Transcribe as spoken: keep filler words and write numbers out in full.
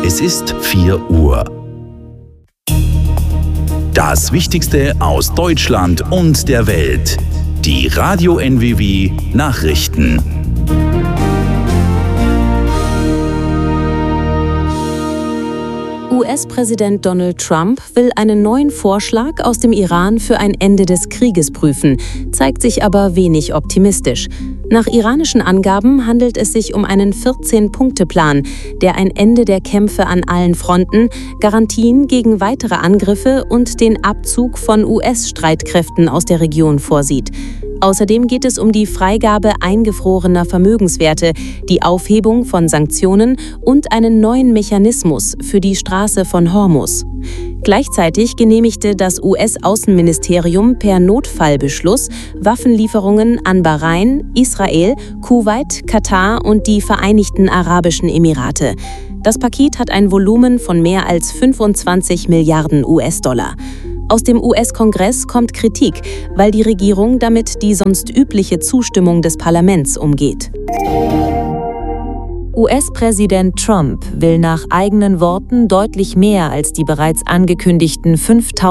Es ist vier Uhr. Das Wichtigste aus Deutschland und der Welt. Die Radio N W W Nachrichten. U S-Präsident Donald Trump will einen neuen Vorschlag aus dem Iran für ein Ende des Krieges prüfen, zeigt sich aber wenig optimistisch. Nach iranischen Angaben handelt es sich um einen vierzehn-Punkte-Plan, der ein Ende der Kämpfe an allen Fronten, Garantien gegen weitere Angriffe und den Abzug von U S-Streitkräften aus der Region vorsieht. Außerdem geht es um die Freigabe eingefrorener Vermögenswerte, die Aufhebung von Sanktionen und einen neuen Mechanismus für die Straße von Hormuz. Gleichzeitig genehmigte das U S-Außenministerium per Notfallbeschluss Waffenlieferungen an Bahrain, Israel, Kuwait, Katar und die Vereinigten Arabischen Emirate. Das Paket hat ein Volumen von mehr als fünfundzwanzig Milliarden U S-Dollar. Aus dem U S-Kongress kommt Kritik, weil die Regierung damit die sonst übliche Zustimmung des Parlaments umgeht. U S-Präsident Trump will nach eigenen Worten deutlich mehr als die bereits angekündigten fünftausend